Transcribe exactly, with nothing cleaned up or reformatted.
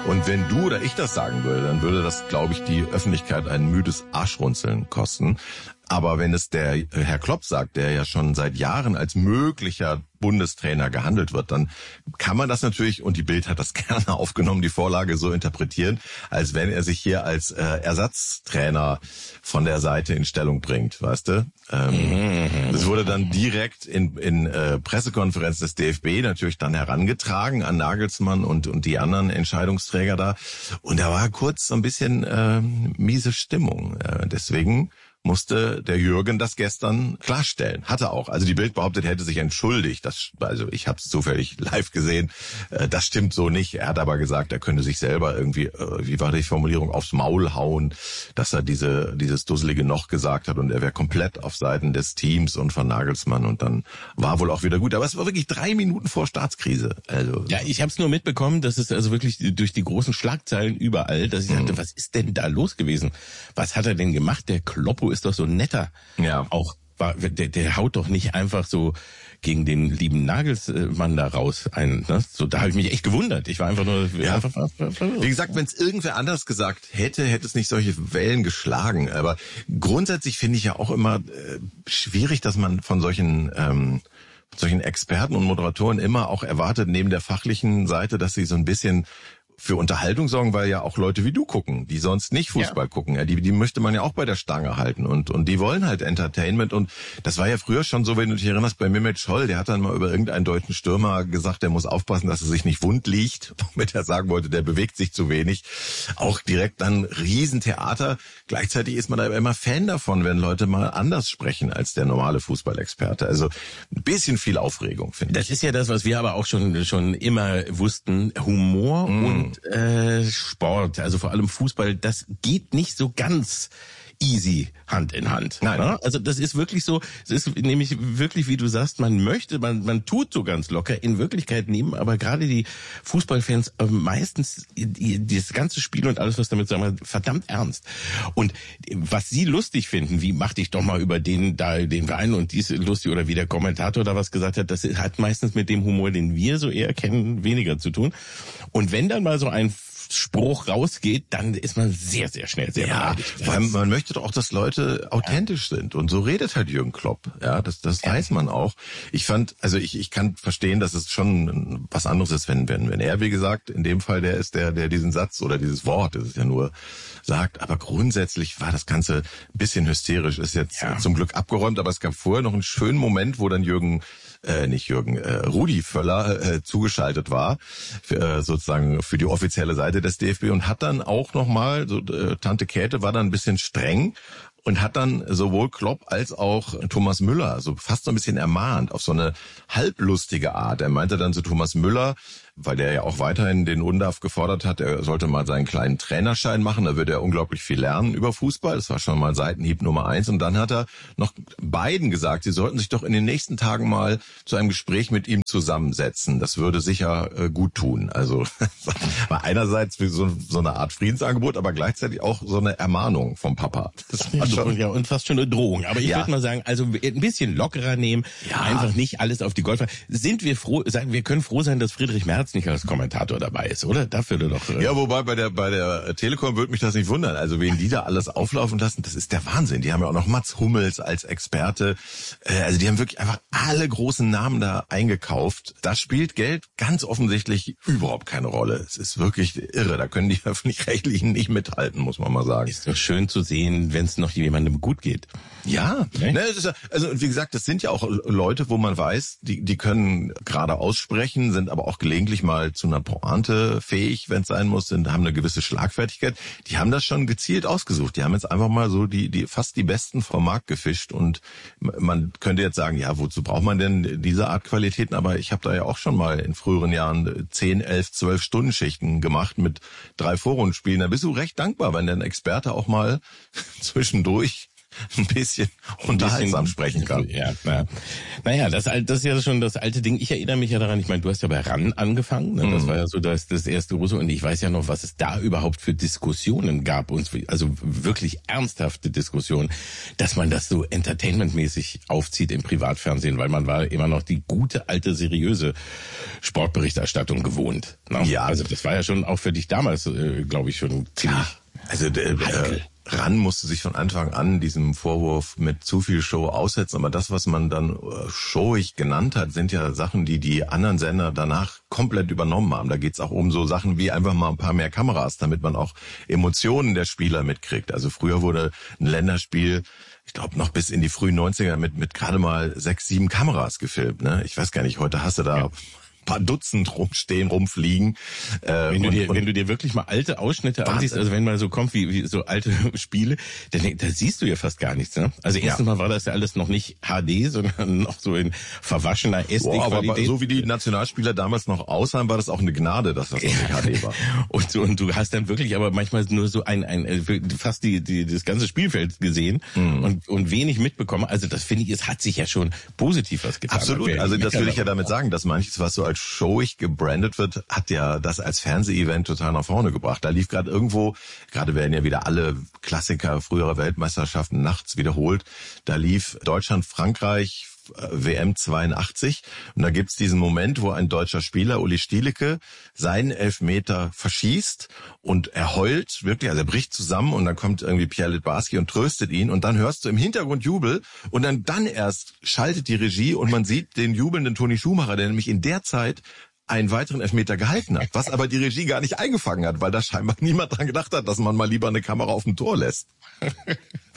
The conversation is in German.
Und wenn du oder ich das sagen würde, dann würde das, glaube ich, die Öffentlichkeit ein müdes Arschrunzeln kosten. Aber wenn es der Herr Klopp sagt, der ja schon seit Jahren als möglicher Bundestrainer gehandelt wird, dann kann man das natürlich, und die Bild hat das gerne aufgenommen, die Vorlage so interpretieren, als wenn er sich hier als äh, Ersatztrainer von der Seite in Stellung bringt, weißt du? Ähm, das wurde dann direkt in, in äh, Pressekonferenz des D F B natürlich dann herangetragen an Nagelsmann und, und die anderen Entscheidungsträger da. Und da war kurz so ein bisschen äh, miese Stimmung. Äh, deswegen musste der Jürgen das gestern klarstellen. Hatte auch. Also die Bild behauptet, er hätte sich entschuldigt. Das, also ich habe es zufällig live gesehen. Das stimmt so nicht. Er hat aber gesagt, er könnte sich selber irgendwie, wie war die Formulierung, aufs Maul hauen, dass er diese dieses Dusselige noch gesagt hat und er wäre komplett auf Seiten des Teams und von Nagelsmann und dann war wohl auch wieder gut. Aber es war wirklich drei Minuten vor Staatskrise. Also ja, ich habe es nur mitbekommen, dass es also wirklich durch die großen Schlagzeilen überall, dass ich dachte, was ist denn da los gewesen? Was hat er denn gemacht? Der Kloppo ist doch so netter. Ja. Auch war, der, der haut doch nicht einfach so gegen den lieben Nagelsmann da raus ein. Ne? So, da habe ich mich echt gewundert. Ich war einfach nur ja. einfach, wie gesagt, wenn es irgendwer anders gesagt hätte, hätte es nicht solche Wellen geschlagen. Aber grundsätzlich finde ich ja auch immer äh, schwierig, dass man von solchen ähm, solchen Experten und Moderatoren immer auch erwartet, neben der fachlichen Seite, dass sie so ein bisschen für Unterhaltung sorgen, weil ja auch Leute wie du gucken, die sonst nicht Fußball ja. gucken. Ja, die, die möchte man ja auch bei der Stange halten und und die wollen halt Entertainment und das war ja früher schon so, wenn du dich erinnerst, bei Mehmet Scholl, der hat dann mal über irgendeinen deutschen Stürmer gesagt, der muss aufpassen, dass er sich nicht wund liegt, womit er sagen wollte, der bewegt sich zu wenig. Auch direkt dann Riesentheater. Gleichzeitig ist man da immer Fan davon, wenn Leute mal anders sprechen als der normale Fußballexperte. Also ein bisschen viel Aufregung, finde ich. Das ist ja das, was wir aber auch schon schon immer wussten, Humor mm. und Äh, Sport, also vor allem Fußball, das geht nicht so ganz easy Hand in Hand. Nein. Ne? Also das ist wirklich so, es ist nämlich wirklich, wie du sagst, man möchte, man man tut so ganz locker. In Wirklichkeit nehmen aber gerade die Fußballfans äh, meistens die, das ganze Spiel und alles, was damit sagen wir, verdammt ernst. Und was sie lustig finden, wie mach dich doch mal über den da den Verein und dies lustig oder wie der Kommentator da was gesagt hat, das hat meistens mit dem Humor, den wir so eher kennen, weniger zu tun. Und wenn dann mal so ein Spruch rausgeht, dann ist man sehr, sehr schnell sehr ja, beleidigt. Vor allem, man möchte doch auch, dass Leute authentisch sind. Und so redet halt Jürgen Klopp. Ja, das, das ja. weiß man auch. Ich fand, also ich, ich kann verstehen, dass es schon was anderes ist, wenn, wenn, wenn er, wie gesagt, in dem Fall der ist, der, der diesen Satz oder dieses Wort, das ist ja nur sagt. Aber grundsätzlich war das Ganze ein bisschen hysterisch. Ist jetzt ja. zum Glück abgeräumt, aber es gab vorher noch einen schönen Moment, wo dann Jürgen Äh, nicht Jürgen, äh, Rudi Völler äh, zugeschaltet war, für, äh, sozusagen für die offizielle Seite des D F B und hat dann auch nochmal, so, äh, Tante Käthe war dann ein bisschen streng und hat dann sowohl Klopp als auch Thomas Müller so fast so ein bisschen ermahnt auf so eine halblustige Art. Er meinte dann zu Thomas Müller, weil der ja auch weiterhin den Undarf gefordert hat, er sollte mal seinen kleinen Trainerschein machen, da würde er unglaublich viel lernen über Fußball. Das war schon mal Seitenhieb Nummer eins. Und dann hat er noch beiden gesagt, sie sollten sich doch in den nächsten Tagen mal zu einem Gespräch mit ihm zusammensetzen. Das würde sicher äh, gut tun. Also war einerseits wie so, so eine Art Friedensangebot, aber gleichzeitig auch so eine Ermahnung vom Papa. Das war schon, ja, und fast schon eine Drohung. Aber ich ja. würde mal sagen, also ein bisschen lockerer nehmen, ja. einfach nicht alles auf die Goldwaage. Sind wir froh, sagen wir können froh sein, dass Friedrich Merz nicht als Kommentator dabei ist, oder? Dafür doch. Äh ja, wobei bei der bei der Telekom würde mich das nicht wundern. Also wen die da alles auflaufen lassen, das ist der Wahnsinn. Die haben ja auch noch Mats Hummels als Experte. Äh, also die haben wirklich einfach alle großen Namen da eingekauft. Da spielt Geld ganz offensichtlich überhaupt keine Rolle. Es ist wirklich irre. Da können die Öffentlich-Rechtlichen nicht mithalten, muss man mal sagen. Ist doch schön zu sehen, wenn es noch jemandem gut geht. Ja, ne, es ist ja, also wie gesagt, das sind ja auch Leute, wo man weiß, die die können gerade aussprechen, sind aber auch gelegentlich mal zu einer Pointe fähig, wenn es sein muss, sind, haben eine gewisse Schlagfertigkeit. Die haben das schon gezielt ausgesucht. Die haben jetzt einfach mal so die die fast die Besten vom Markt gefischt und man könnte jetzt sagen, ja, wozu braucht man denn diese Art Qualitäten? Aber ich habe da ja auch schon mal in früheren Jahren zehn, elf, zwölf Stunden Schichten gemacht mit drei Vorrundenspielen. Da bist du recht dankbar, wenn der Experte auch mal zwischendurch ein bisschen unterhaltsam sprechen kann. Ja, na, naja, das, das ist ja schon das alte Ding. Ich erinnere mich ja daran, ich meine, du hast ja bei RAN angefangen, ne? Das mhm. war ja so das, das erste Russe und ich weiß ja noch, was es da überhaupt für Diskussionen gab, uns, also wirklich ernsthafte Diskussionen, dass man das so entertainmentmäßig aufzieht im Privatfernsehen, weil man war immer noch die gute, alte, seriöse Sportberichterstattung gewohnt. Ne? Ja. Also das war ja schon auch für dich damals, äh, glaube ich, schon ziemlich... Also äh, äh, RAN musste sich von Anfang an diesem Vorwurf mit zu viel Show aussetzen, aber das, was man dann äh, showig genannt hat, sind ja Sachen, die die anderen Sender danach komplett übernommen haben. Da geht's auch um so Sachen wie einfach mal ein paar mehr Kameras, damit man auch Emotionen der Spieler mitkriegt. Also früher wurde ein Länderspiel, ich glaube noch bis in die frühen neunziger mit mit gerade mal sechs, sieben Kameras gefilmt. Ne? Ich weiß gar nicht, heute hast du da... Ja. paar Dutzend rumstehen, rumfliegen. Äh, wenn, du und, dir, und wenn du dir wirklich mal alte Ausschnitte Wahnsinn. ansiehst, also wenn mal so kommt wie, wie so alte Spiele, dann da siehst du ja fast gar nichts. Ne? Also erstens ja. mal war das ja alles noch nicht H D, sondern noch so in verwaschener S D-Qualität. Aber so wie die Nationalspieler damals noch aussahen, war das auch eine Gnade, dass das noch nicht H D war. und, so, und du hast dann wirklich aber manchmal nur so ein, ein fast die, die das ganze Spielfeld gesehen mhm. und, und wenig mitbekommen. Also das finde ich, es hat sich ja schon positiv was getan. Absolut, also das will ich ja damit sagen, dass manches, was so als showig gebrandet wird, hat ja das als Fernseh-Event total nach vorne gebracht. Da lief gerade irgendwo, gerade werden ja wieder alle Klassiker früherer Weltmeisterschaften nachts wiederholt, da lief Deutschland, Frankreich, W M zweiundachtzig und da gibt's diesen Moment, wo ein deutscher Spieler, Uli Stieleke, seinen Elfmeter verschießt und er heult wirklich, also er bricht zusammen und dann kommt irgendwie Pierre Littbarski und tröstet ihn und dann hörst du im Hintergrund Jubel und dann, dann erst schaltet die Regie und man sieht den jubelnden Toni Schumacher, der nämlich in der Zeit einen weiteren Elfmeter gehalten hat, was aber die Regie gar nicht eingefangen hat, weil da scheinbar niemand dran gedacht hat, dass man mal lieber eine Kamera auf dem Tor lässt.